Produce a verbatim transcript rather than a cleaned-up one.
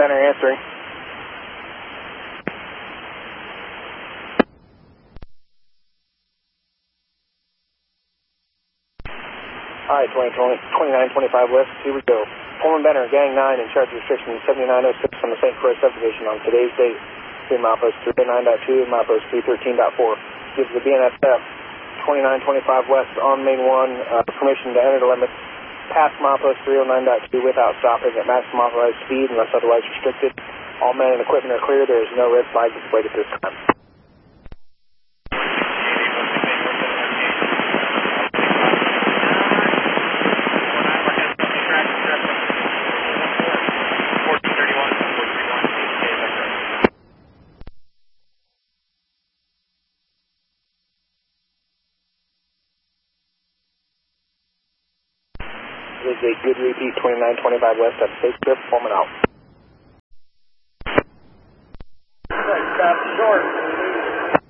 Benner answering. Hi, twenty-nine twenty-five West, here we go. Pullman Benner, Gang nine, in charge of restriction seventy-nine oh six on the Saint Croix subdivision on today's date. Between milepost three oh nine point two and milepost three thirteen point four. Gives the B N S F twenty-nine twenty-five West on Main one uh, permission to enter the limits past milepost three oh nine point two without stopping at maximum authorized speed unless otherwise restricted. All men and equipment are clear. There is no red flag displayed at this time. This is a good repeat, twenty-nine twenty-five West, up safe trip, Pullman out.